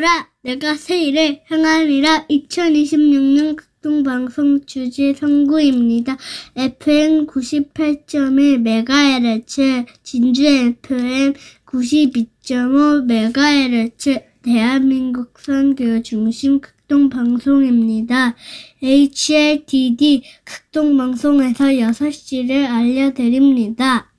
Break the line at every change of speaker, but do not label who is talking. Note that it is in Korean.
보라, 내가 새 일을 행하리라. 2026년 극동방송 주제 선구입니다. FM 98.1MHz, 진주 FM 92.5MHz, 대한민국 선교 중심 극동방송입니다. HLTD 극동방송에서 6시를 알려드립니다.